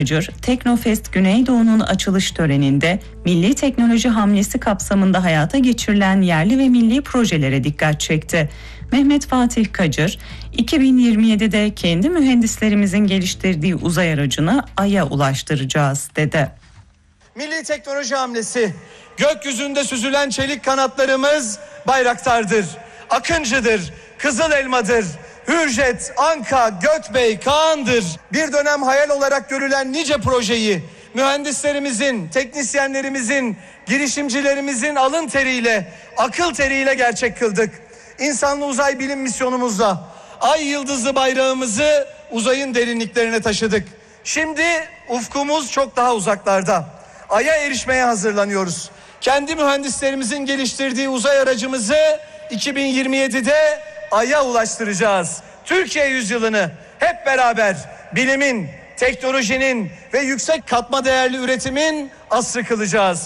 Teknofest Güneydoğu'nun açılış töreninde milli teknoloji hamlesi kapsamında hayata geçirilen yerli ve milli projelere dikkat çekti. Mehmet Fatih Kacır, 2027'de kendi mühendislerimizin geliştirdiği uzay aracını Ay'a ulaştıracağız dedi. Milli teknoloji hamlesi, gökyüzünde süzülen çelik kanatlarımız Bayraktar'dır, Akıncı'dır, Kızıl Elma'dır, Hürjet, Anka, Gökbey, Kaan'dır. Bir dönem hayal olarak görülen nice projeyi mühendislerimizin, teknisyenlerimizin, girişimcilerimizin alın teriyle, akıl teriyle gerçek kıldık. İnsanlı uzay bilim misyonumuzla Ay yıldızlı bayrağımızı uzayın derinliklerine taşıdık. Şimdi ufkumuz çok daha uzaklarda. Ay'a erişmeye hazırlanıyoruz. Kendi mühendislerimizin geliştirdiği uzay aracımızı 2027'de Ay'a ulaştıracağız. Türkiye yüzyılını hep beraber bilimin, teknolojinin ve yüksek katma değerli üretimin asrı kılacağız.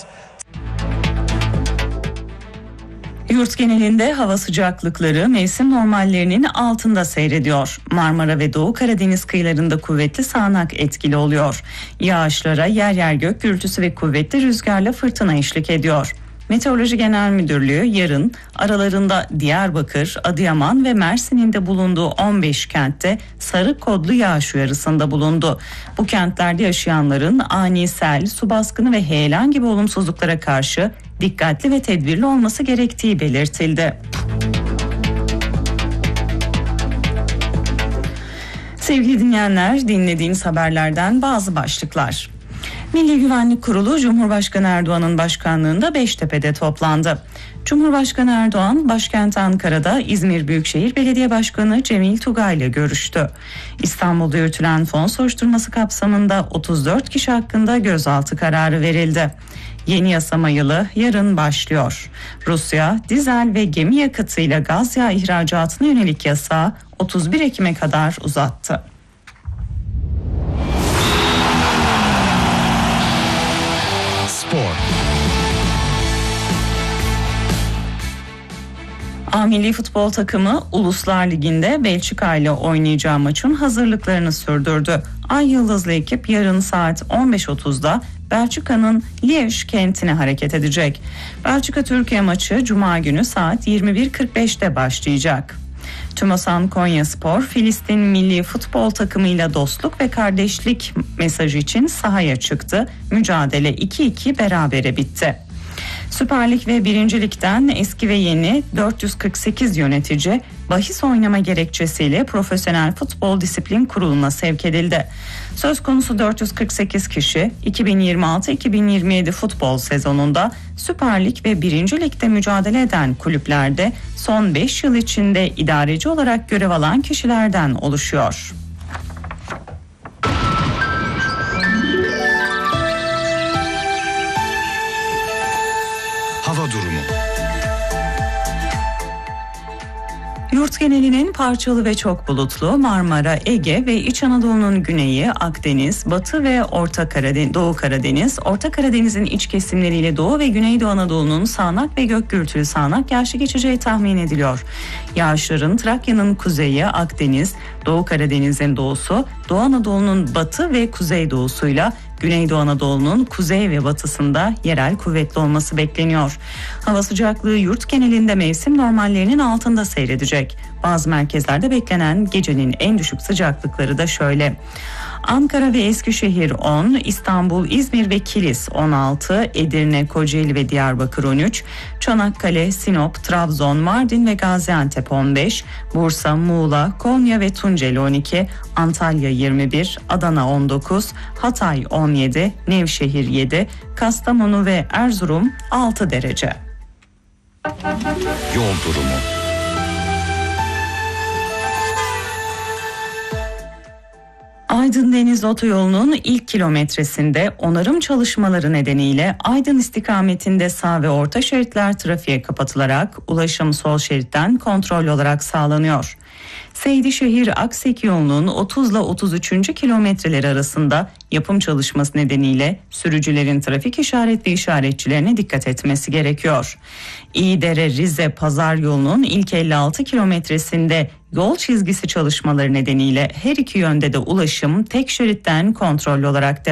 Yurt genelinde hava sıcaklıkları mevsim normallerinin altında seyrediyor. Marmara ve Doğu Karadeniz kıyılarında kuvvetli sağanak etkili oluyor. Yağışlara yer yer gök gürültüsü ve kuvvetli rüzgarla fırtına eşlik ediyor. Meteoroloji Genel Müdürlüğü yarın aralarında Diyarbakır, Adıyaman ve Mersin'in de bulunduğu 15 kentte sarı kodlu yağış uyarısında bulundu. Bu kentlerde yaşayanların ani sel, su baskını ve heyelan gibi olumsuzluklara karşı dikkatli ve tedbirli olması gerektiği belirtildi. Sevgili dinleyenler, dinlediğiniz haberlerden bazı başlıklar. Milli Güvenlik Kurulu Cumhurbaşkanı Erdoğan'ın başkanlığında Beştepe'de toplandı. Cumhurbaşkanı Erdoğan, başkent Ankara'da İzmir Büyükşehir Belediye Başkanı Cemil Tugay ile görüştü. İstanbul'da yürütülen fon soruşturması kapsamında 34 kişi hakkında gözaltı kararı verildi. Yeni yasama yılı yarın başlıyor. Rusya, dizel ve gemi yakıtıyla gaz yağı ihracatına yönelik yasağı 31 Ekim'e kadar uzattı. A Milli Futbol takımı Uluslar Ligi'nde Belçika ile oynayacağı maçın hazırlıklarını sürdürdü. Ay Yıldızlı ekip yarın saat 15.30'da Belçika'nın Liège kentine hareket edecek. Belçika-Türkiye maçı Cuma günü saat 21.45'te başlayacak. TÜMOSAN Konyaspor, Filistin Milli Futbol takımıyla dostluk ve kardeşlik mesajı için sahaya çıktı. Mücadele 2-2 berabere bitti. Süper Lig ve 1. Lig'den eski ve yeni 448 yönetici bahis oynama gerekçesiyle Profesyonel Futbol Disiplin Kurulu'na sevk edildi. Söz konusu 448 kişi 2026-2027 futbol sezonunda Süper Lig ve 1. Lig'de mücadele eden kulüplerde son 5 yıl içinde idareci olarak görev alan kişilerden oluşuyor. Hava durumu. Yurt genelinin parçalı ve çok bulutlu, Marmara, Ege ve İç Anadolu'nun güneyi, Akdeniz, Batı ve Doğu Karadeniz, Orta Karadeniz'in iç kesimleriyle Doğu ve Güneydoğu Anadolu'nun sağanak ve gök gürültülü sağanak yağışlı geçeceği tahmin ediliyor. Yağışların Trakya'nın kuzeyi, Akdeniz, Doğu Karadeniz'in doğusu, Doğu Anadolu'nun batı ve kuzeydoğusuyla Güneydoğu Anadolu'nun kuzey ve batısında yerel kuvvetli olması bekleniyor. Hava sıcaklığı yurt genelinde mevsim normallerinin altında seyredecek. Bazı merkezlerde beklenen gecenin en düşük sıcaklıkları da şöyle: Ankara ve Eskişehir 10, İstanbul, İzmir ve Kilis 16, Edirne, Kocaeli ve Diyarbakır 13, Çanakkale, Sinop, Trabzon, Mardin ve Gaziantep 15, Bursa, Muğla, Konya ve Tunceli 12, Antalya 21, Adana 19, Hatay 17, Nevşehir 7, Kastamonu ve Erzurum 6 derece. Yol durumu. Aydın Deniz Otoyolu'nun ilk kilometresinde onarım çalışmaları nedeniyle Aydın istikametinde sağ ve orta şeritler trafiğe kapatılarak ulaşım sol şeritten kontrollü olarak sağlanıyor. Seydişehir-Aksek yolunun 30 ile 33. kilometreleri arasında yapım çalışması nedeniyle sürücülerin trafik işaretli işaretçilerine dikkat etmesi gerekiyor. İyidere-Rize Pazar yolunun ilk 56 kilometresinde yol çizgisi çalışmaları nedeniyle her iki yönde de ulaşım tek şeritten kontrollü olarak devam ediyor.